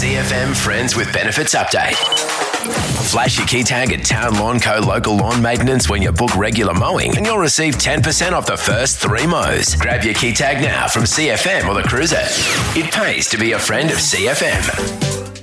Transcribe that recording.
CFM Friends with Benefits update. Flash your key tag at Town Lawn Co. local lawn maintenance when you book regular mowing and you'll receive 10% off the first 3 mows. Grab your key tag now from CFM or the Cruiser. It pays to be a friend of CFM.